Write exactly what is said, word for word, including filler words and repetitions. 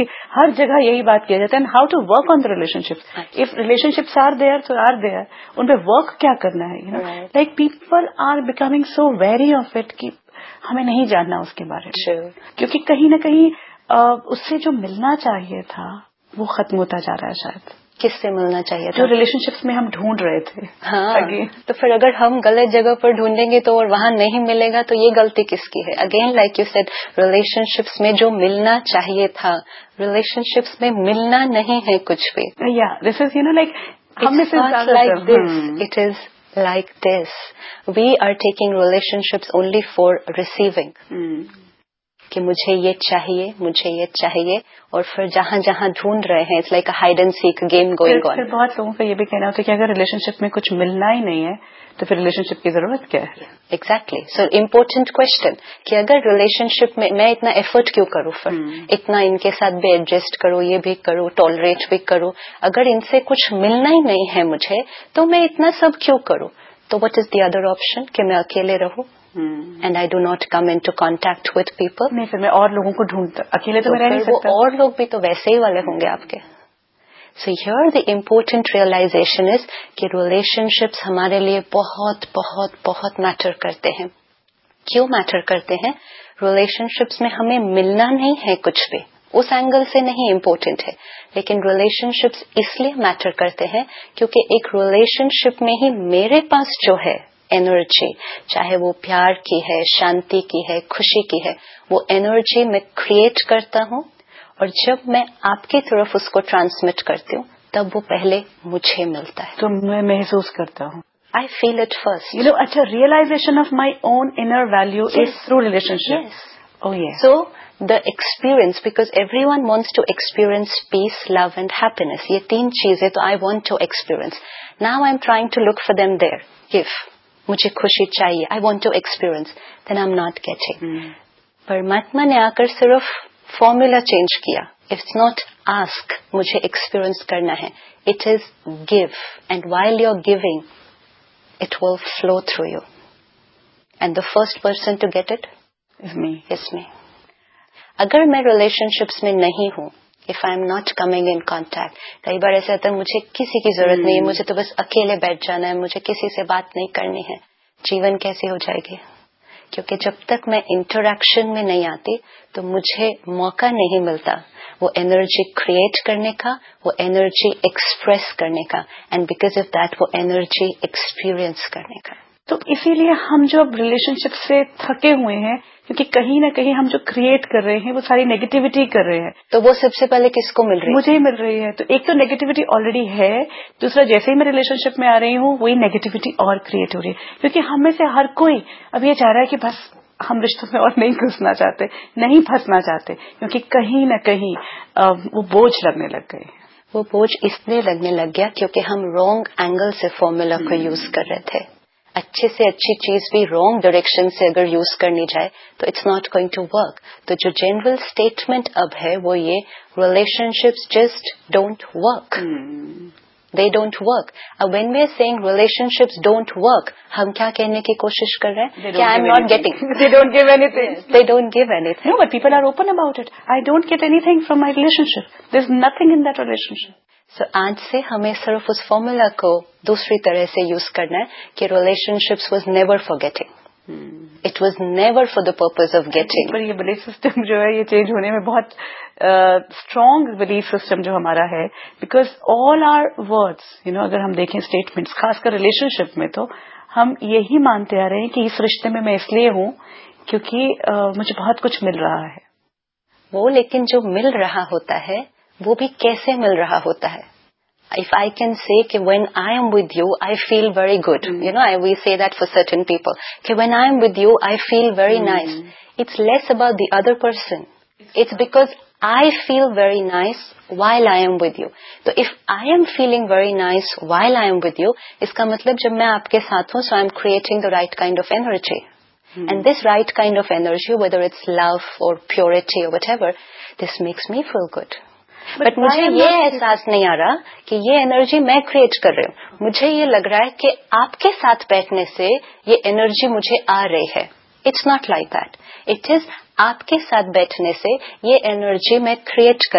کہ ہر جگہ یہی بات کیا جاتا ہے. How to work on the relation ship. If relation ships are their تو آر دیئر, ان پہ ورک کیا کرنا ہے. You know like people are becoming so very of it کہ ہمیں نہیں جاننا اس کے بارے میں, کیونکہ کہیں نہ کہیں اس سے جو ملنا چاہیے تھا وہ ختم ہوتا جا رہا ہے. شاید کس سے ملنا چاہیے تھا جو ریلیشن شپس میں ہم ڈھونڈ رہے تھے. ہاں تو پھر اگر ہم غلط جگہ پر ڈھونڈیں گے تو اور وہاں نہیں ملے گا تو یہ غلطی کس کی ہے؟ Again like you said, relation ships میں جو ملنا چاہیے تھا ریلیشن شپس میں ملنا نہیں ہے کچھ بھی. یا دس is you know like like this, it is like this. We are taking relationships only for receiving. کہ مجھے یہ چاہیے, مجھے یہ چاہیے, اور پھر جہاں جہاں ڈھونڈ رہے ہیں, it's like a hide and seek game going on. بہت لوگوں کا یہ بھی کہنا ہوتا ہے کہ اگر ریلیشن شپ میں کچھ ملنا ہی نہیں ہے تو پھر ریلیشن شپ کی ضرورت کیا ہے؟ ایگزیکٹلی. سو امپورٹنٹ کوشچن کہ اگر ریلیشن شپ میں میں اتنا ایفرٹ کیوں کروں, پھر اتنا ان کے ساتھ بھی ایڈجسٹ کروں, یہ بھی کروں, ٹالریٹ بھی کروں, اگر ان سے کچھ ملنا ہی نہیں ہے مجھے تو میں اتنا سب کیوں کروں؟ تو what is the other option کہ میں اکیلے رہوں and I do not come into contact with people. نہیں, پھر میں اور لوگوں کو ڈھونڈتا, اکیلے تو میں رہ نہیں سکتا. اور لوگ بھی تو ویسے ہی والے ہوں گے آپ کے. So here the important realization is کہ relationships ہمارے لیے بہت بہت بہت میٹر کرتے ہیں. کیوں میٹر کرتے ہیں؟ relationships میں ہمیں ملنا نہیں ہے کچھ بھی, اس اینگل سے نہیں امپورٹنٹ ہے, لیکن ریلیشن شپس اس لیے میٹر کرتے ہیں کیونکہ ایک ریلیشن شپ میں ہی میرے پاس جو ہے انرجی, چاہے وہ پیار کی ہے, شانتی کی ہے, خوشی کی ہے, وہ انرجی میں کریٹ کرتا ہوں, اور جب میں آپ کی طرف اس کو ٹرانسمٹ کرتی ہوں تب وہ پہلے مجھے ملتا ہے. تو میں محسوس کرتا ہوں, I feel it first. You know, اچھا, realization of my own inner value yes. is through relationship. Yes. Oh yeah. So the experience, because everyone wants to experience peace, love and happiness. یہ تین چیزیں تو I want to experience. Now I'm trying to look for them there. If مجھے خوشی چاہیے, I want to experience, then I'm not getting. Hmm. پرماتما نے آ کر صرف فارمولا چینج کیا. It's not ask, مجھے ایکسپیرئنس کرنا ہے. It is give. And while you're giving, it will flow through you. And the first person to get it is me. Is me. اگر میں ریلیشن شپس میں نہیں ہوں, if I'm not coming in contact, کئی بار ایسا ہوتا ہے مجھے کسی کی ضرورت نہیں ہے, مجھے تو بس اکیلے بیٹھ جانا ہے, مجھے کسی سے بات نہیں کرنی ہے. جیون کیسے ہو جائے گی؟ کیونکہ جب تک میں انٹریکشن میں نہیں آتی تو مجھے موقع نہیں ملتا وہ انرجی کریٹ کرنے کا, وہ انرجی ایکسپریس کرنے کا, اینڈ بیکاز آف دیٹ وہ انرجی ایکسپیرئنس کرنے کا. تو اسی لیے ہم جو اب ریلیشن شپ سے تھکے ہوئے ہیں, کیونکہ کہیں نہ کہیں ہم جو کریٹ کر رہے ہیں وہ ساری نیگیٹیوٹی کر رہے ہیں. تو وہ سب سے پہلے کس کو مل رہی ہے؟ مجھے ہی مل رہی ہے. تو ایک تو نیگیٹیوٹی آلریڈی ہے, دوسرا جیسے ہی میں ریلیشن شپ میں آ رہی ہوں وہی نیگیٹیوٹی اور کریٹ ہو رہی ہے, کیونکہ ہم میں سے ہر کوئی اب یہ چاہ رہا ہے کہ بس ہم رشتوں میں اور نہیں گھسنا چاہتے, نہیں پھنسنا چاہتے, کیونکہ کہیں نہ کہیں وہ بوجھ لگنے لگ گئے. وہ بوجھ اس لیے لگنے لگ گیا کیونکہ ہم رانگ اینگل سے فارمولا کو یوز کر رہے تھے. اچھے سے اچھی چیز بھی رانگ ڈائریکشن سے اگر یوز کرنی جائے تو it's not going to work. تو جو جنرل اسٹیٹمنٹ اب ہے وہ یہ, relation ships just don't work, they don't work. اب when we are seeing relation ships don't work, ہم کیا کہنے کی کوشش کر رہے ہیں کہ I am not getting, they don't give any thing, they don't give any thing. Know but people are open about it. I don't get any thing from my relation ship, there is nothing in that relation شپ. سو آج سے ہمیں صرف اس formula کو دوسری طرح سے use کرنا ہے کہ relation ships was never for getting, it was never for the purpose of getting. پر یہ بلیف سسٹم جو ہے یہ چینج ہونے میں بہت اسٹرانگ بلیف سسٹم جو ہمارا ہے, because all are words you know اگر ہم دیکھیں اسٹیٹمنٹس خاص کر ریلیشن شپ میں تو ہم یہی مانتے آ رہے ہیں کہ اس رشتے میں میں اس لیے ہوں کیونکہ مجھے بہت کچھ مل رہا ہے. وہ لیکن جو مل رہا ہوتا ہے وہ بھی کیسے مل رہا ہوتا ہے؟ If I can say کہ when I am with you, I feel very good. Mm. You know, I, we say that for certain people. کہ when I am with you, I feel very mm. nice. It's less about the other person. It's because I feel very nice while I am with you. So if I am feeling very nice while I am with you, اس کا مطلب جب میں آپ کے ساتھ ہوں, so I am creating the right kind of energy. Mm. And this right kind of energy, whether it's love or purity or whatever, this makes me feel good. But مجھے یہ احساس نہیں آ رہا کہ یہ انرجی میں کریٹ کر رہی ہوں. مجھے یہ لگ رہا ہے کہ آپ کے ساتھ بیٹھنے سے یہ انرجی مجھے آ رہی ہے. It's not like that. It is آپ کے ساتھ بیٹھنے سے یہ انرجی میں کریٹ کر